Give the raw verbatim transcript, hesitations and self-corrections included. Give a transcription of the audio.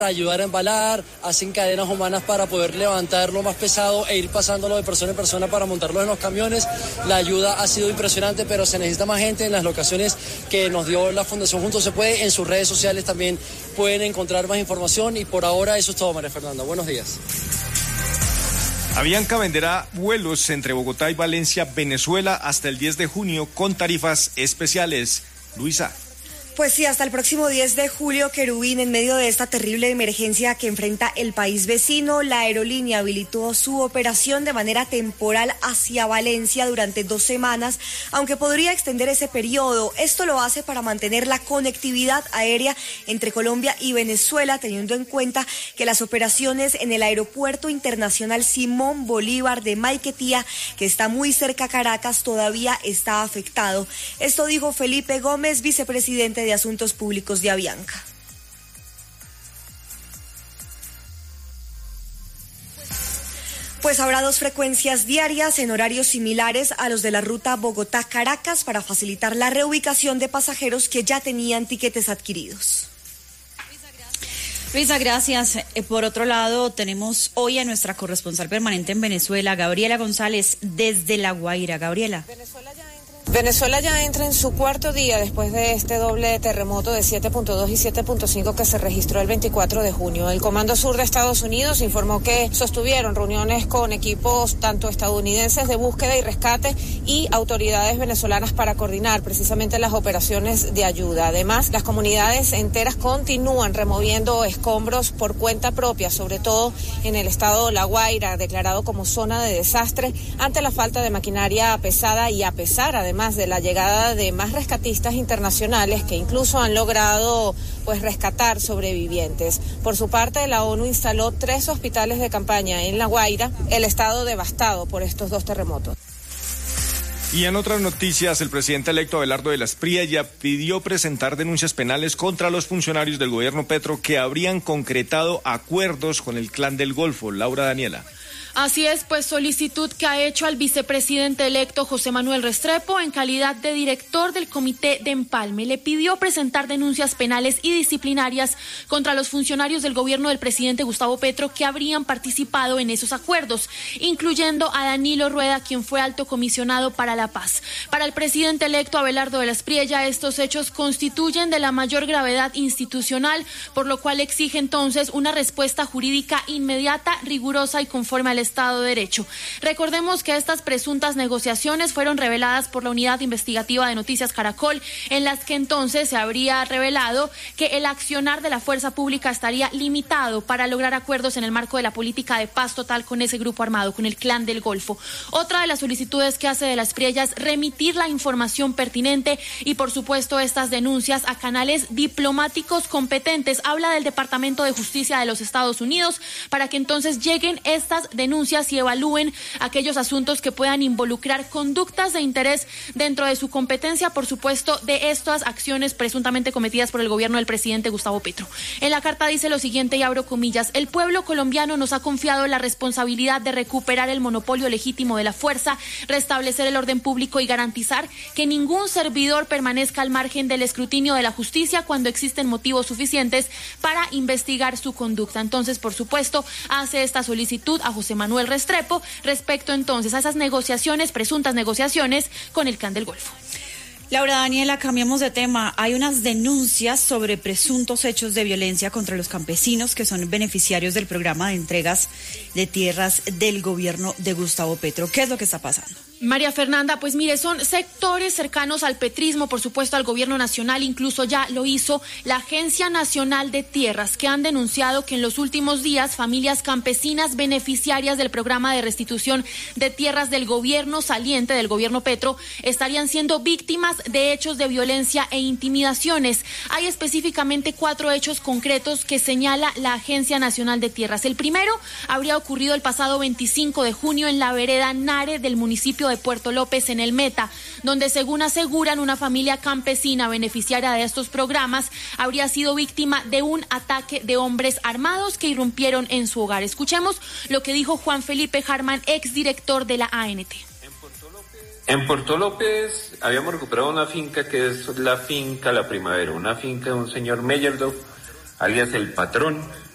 ayudar a embalar, hacen cadenas humanas para poder levantar lo más pesado e ir pasándolo de persona en persona para montarlo en los camiones. La ayuda ha sido impresionante, pero se necesita más gente en las locaciones que nos dio la Fundación Juntos Se Puede. En sus redes sociales también pueden encontrar más información y por ahora eso es todo, María Fernanda. Buenos días. Avianca venderá vuelos entre Bogotá y Valencia, Venezuela, hasta el diez de junio con tarifas especiales. Luisa. Pues sí, hasta el próximo diez de julio, Querubín, en medio de esta terrible emergencia que enfrenta el país vecino, la aerolínea habilitó su operación de manera temporal hacia Valencia durante dos semanas, aunque podría extender ese periodo. Esto lo hace para mantener la conectividad aérea entre Colombia y Venezuela, teniendo en cuenta que las operaciones en el Aeropuerto Internacional Simón Bolívar de Maiquetía, que está muy cerca a Caracas, todavía está afectado. Esto dijo Felipe Gómez, vicepresidente de Asuntos Públicos de Avianca. Pues habrá dos frecuencias diarias en horarios similares a los de la ruta Bogotá-Caracas para facilitar la reubicación de pasajeros que ya tenían tiquetes adquiridos. Luisa, gracias. Por otro lado, tenemos hoy a nuestra corresponsal permanente en Venezuela, Gabriela González, desde La Guaira. Gabriela. Venezuela ya Venezuela ya entra en su cuarto día después de este doble terremoto de siete punto dos y siete punto cinco que se registró el veinticuatro de junio. El Comando Sur de Estados Unidos informó que sostuvieron reuniones con equipos tanto estadounidenses de búsqueda y rescate y autoridades venezolanas para coordinar precisamente las operaciones de ayuda. Además, las comunidades enteras continúan removiendo escombros por cuenta propia, sobre todo en el estado de La Guaira, declarado como zona de desastre ante la falta de maquinaria pesada y a pesar, además, de la llegada de más rescatistas internacionales que incluso han logrado pues rescatar sobrevivientes. Por su parte, la ONU instaló tres hospitales de campaña en La Guaira, el estado devastado por estos dos terremotos. Y en otras noticias, el presidente electo Abelardo de la Espriella pidió presentar denuncias penales contra los funcionarios del gobierno Petro que habrían concretado acuerdos con el Clan del Golfo. Laura Daniela. Así es, pues solicitud que ha hecho al vicepresidente electo José Manuel Restrepo en calidad de director del Comité de Empalme. Le pidió presentar denuncias penales y disciplinarias contra los funcionarios del gobierno del presidente Gustavo Petro que habrían participado en esos acuerdos, incluyendo a Danilo Rueda, quien fue alto comisionado para la paz. Para el presidente electo Abelardo de la Espriella, estos hechos constituyen de la mayor gravedad institucional, por lo cual exige entonces una respuesta jurídica inmediata, rigurosa y conforme al Estado de Derecho. Recordemos que estas presuntas negociaciones fueron reveladas por la Unidad Investigativa de Noticias Caracol, en las que entonces se habría revelado que el accionar de la fuerza pública estaría limitado para lograr acuerdos en el marco de la política de paz total con ese grupo armado, con el Clan del Golfo. Otra de las solicitudes que hace de la Espriella es remitir la información pertinente y, por supuesto, estas denuncias a canales diplomáticos competentes. Habla del Departamento de Justicia de los Estados Unidos para que entonces lleguen estas denuncias denuncias y evalúen aquellos asuntos que puedan involucrar conductas de interés dentro de su competencia, por supuesto, de estas acciones presuntamente cometidas por el gobierno del presidente Gustavo Petro. En la carta dice lo siguiente, y abro comillas: el pueblo colombiano nos ha confiado la responsabilidad de recuperar el monopolio legítimo de la fuerza, restablecer el orden público y garantizar que ningún servidor permanezca al margen del escrutinio de la justicia cuando existen motivos suficientes para investigar su conducta. Entonces, por supuesto, hace esta solicitud a José Manuel Restrepo respecto entonces a esas negociaciones, presuntas negociaciones con el Clan del Golfo. Laura Daniela, cambiamos de tema. Hay unas denuncias sobre presuntos hechos de violencia contra los campesinos que son beneficiarios del programa de entregas de tierras del gobierno de Gustavo Petro. ¿Qué es lo que está pasando? María Fernanda, pues mire, son sectores cercanos al petrismo, por supuesto al gobierno nacional, incluso ya lo hizo la Agencia Nacional de Tierras, que han denunciado que en los últimos días familias campesinas beneficiarias del programa de restitución de tierras del gobierno saliente, del gobierno Petro, estarían siendo víctimas de hechos de violencia e intimidaciones. Hay específicamente cuatro hechos concretos que señala la Agencia Nacional de Tierras. El primero habría ocurrido el pasado veinticinco de junio en la vereda Nare del municipio de Puerto López, en el Meta, donde, según aseguran, una familia campesina beneficiaria de estos programas habría sido víctima de un ataque de hombres armados que irrumpieron en su hogar. Escuchemos lo que dijo Juan Felipe Harman, exdirector de la A N T. En Puerto López habíamos recuperado una finca que es la finca La Primavera, una finca de un señor Meyerdo, alias El Patrón,